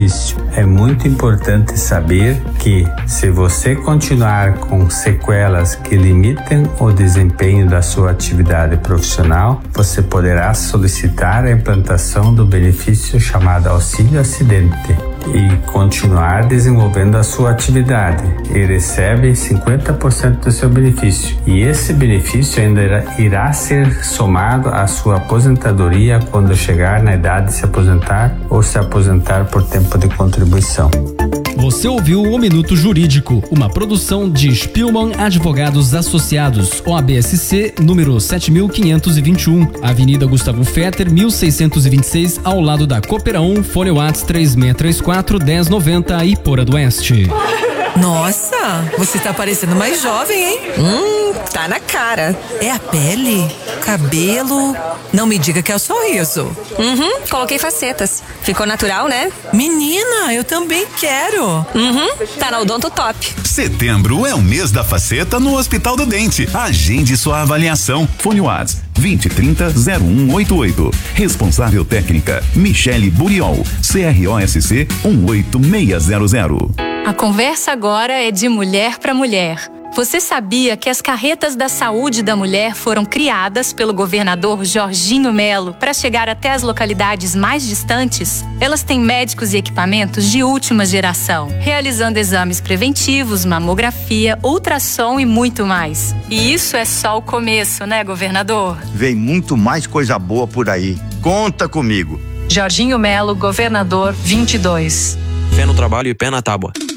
benefício. É muito importante saber que, se você continuar com sequelas que limitem o desempenho da sua atividade profissional, você poderá solicitar a implantação do benefício chamado auxílio acidente e continuar desenvolvendo a sua atividade, e recebe 50% do seu benefício. E esse benefício ainda irá ser somado à sua aposentadoria quando chegar na idade de se aposentar ou se aposentar por tempo de contribuição. Você ouviu o Minuto Jurídico, uma produção de Spielmann Advogados Associados, OABSC, número 7521, Avenida Gustavo Fetter, 1626, ao lado da Coopera 1, Fone Whats 3634-1090, Iporã do Oeste. Nossa, você tá parecendo mais jovem, hein? Tá na cara. É a pele? Cabelo? Não me diga que é o sorriso. Coloquei facetas. Ficou natural, né? Menina, eu também quero. Tá na Odonto Top. Setembro é o mês da faceta no Hospital do Dente. Agende sua avaliação. Fone Whats 2030-0188. Responsável técnica Michele Buriol, CROSC 18600. A conversa agora é de mulher para mulher. Você sabia que as carretas da saúde da mulher foram criadas pelo governador Jorginho Melo para chegar até as localidades mais distantes? Elas têm médicos e equipamentos de última geração, realizando exames preventivos, mamografia, ultrassom e muito mais. E isso é só o começo, né, governador? Vem muito mais coisa boa por aí. Conta comigo. Jorginho Melo, governador 22. Fé no trabalho e pé na tábua.